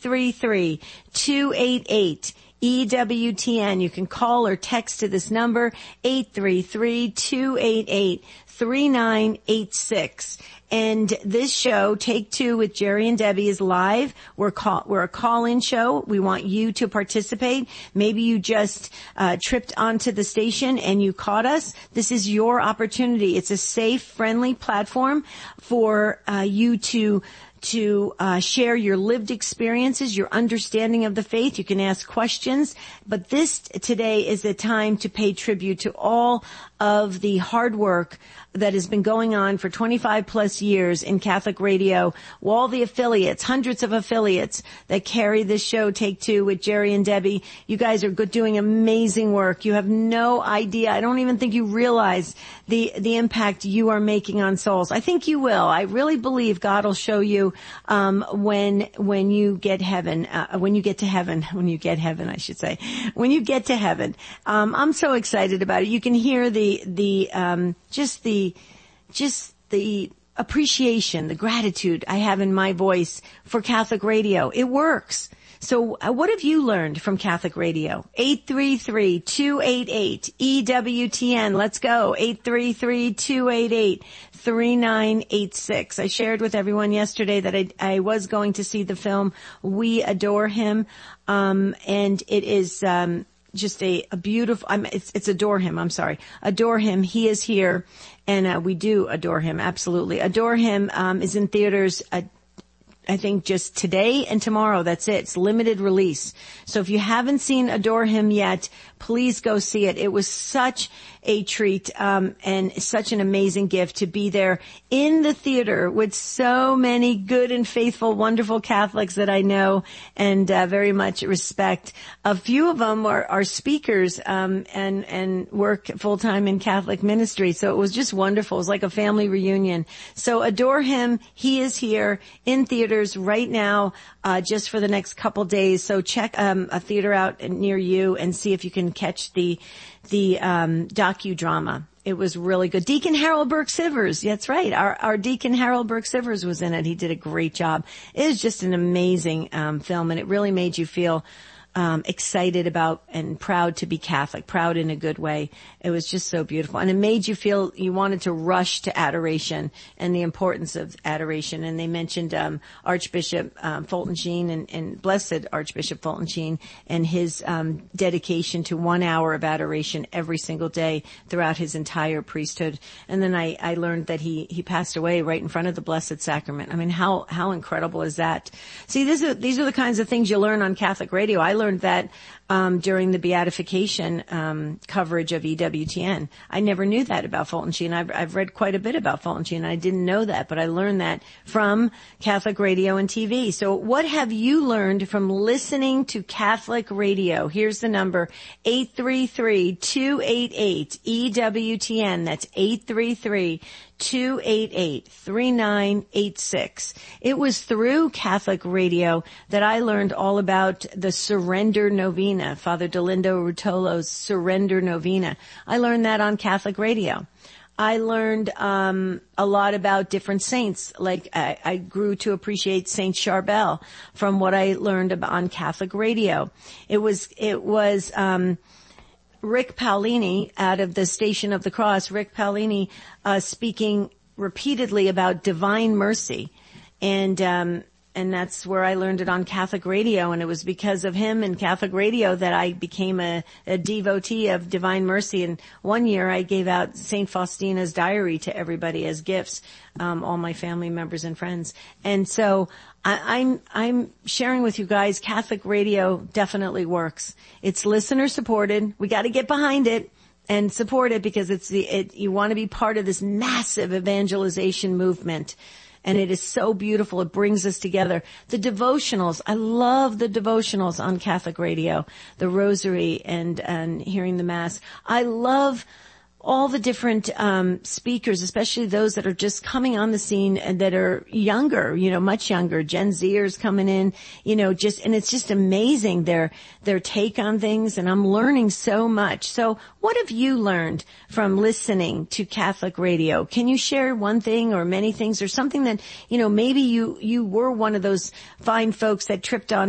833-288-EWTN. You can call or text to this number, 833-288-3986. And this show, Take Two with Jerry and Debbie, is live. We're a call-in show. We want you to participate. Maybe you just tripped onto the station and you caught us. This is your opportunity. It's a safe, friendly platform for you to share your lived experiences, your understanding of the faith. You can ask questions, but this today is a time to pay tribute to all of the hard work that has been going on for 25 plus years in Catholic radio. All the affiliates, hundreds of affiliates that carry this show, Take Two with Jerry and Debbie. You guys are doing amazing work. You have no idea. I don't even think you realize the impact you are making on souls. I think you will. I really believe God will show you when you get to heaven, I should say. When you get to heaven. I'm so excited about it. You can hear just the appreciation, the gratitude I have in my voice for Catholic radio. It works. So what have you learned from Catholic radio? 833-288-EWTN. Let's go. 833-288-3986. I shared with everyone yesterday that I was going to see the film We Adore Him. And it is, just a beautiful, it's Adore Him, I'm sorry. Adore Him, He is here, and we do adore Him, absolutely. Adore Him is in theaters, I think just today and tomorrow, that's it. It's limited release. So if you haven't seen Adore Him yet, please go see it. It was such a treat, and such an amazing gift to be there in the theater with so many good and faithful, wonderful Catholics that I know and very much respect. A few of them are speakers, and work full-time in Catholic ministry. So it was just wonderful. It was like a family reunion. So Adore Him. He is here in theaters right now, just for the next couple days. So check a theater out near you and see if you can catch the docudrama. It was really good. Deacon Harold Burke-Sivers. That's right. Our Deacon Harold Burke-Sivers was in it. He did a great job. It is just an amazing film, and it really made you feel excited about and proud to be Catholic, proud in a good way. It was just so beautiful. And it made you feel you wanted to rush to adoration and the importance of adoration. And they mentioned Archbishop Fulton Sheen and Blessed Archbishop Fulton Sheen and his dedication to 1 hour of adoration every single day throughout his entire priesthood. And then I learned that he passed away right in front of the Blessed Sacrament. I mean, how incredible is that? See, these are the kinds of things you learn on Catholic radio. I learned that during the beatification coverage of EWTN. I never knew that about Fulton Sheen. I've read quite a bit about Fulton Sheen. I didn't know that, but I learned that from Catholic radio and TV. So what have you learned from listening to Catholic radio? Here's the number, 833-288-EWTN. That's 833-288-3986. It was through Catholic radio that I learned all about the Surrender Novena, Father Dolindo Rutolo's Surrender Novena. I learned that on Catholic radio. I learned a lot about different saints. Like I grew to appreciate Saint Charbel from what I learned about on Catholic radio. It was Rick Paolini out of the Station of the Cross, Rick Paolini, speaking repeatedly about divine mercy. And that's where I learned it on Catholic radio. And it was because of him and Catholic radio that I became a devotee of divine mercy. And one year I gave out St. Faustina's diary to everybody as gifts, all my family members and friends. And so I'm sharing with you guys, Catholic radio definitely works. It's listener supported. We got to get behind it and support it because you want to be part of this massive evangelization movement. And it is so beautiful. It brings us together. The devotionals. I love the devotionals on Catholic radio. The rosary and hearing the Mass. I love all the different speakers, especially those that are just coming on the scene and that are younger, much younger. Gen Zers coming in, and it's just amazing their take on things, and I'm learning so much. So what have you learned from listening to Catholic radio? Can you share one thing or many things or something that, maybe you were one of those fine folks that tripped on